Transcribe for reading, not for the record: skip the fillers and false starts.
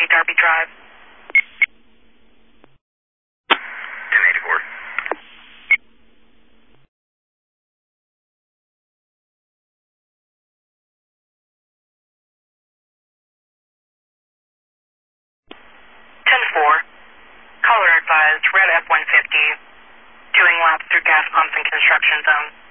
Darby Drive. 1084. 10-4. Caller advised, red F-150, doing laps through gas pumps and construction zone.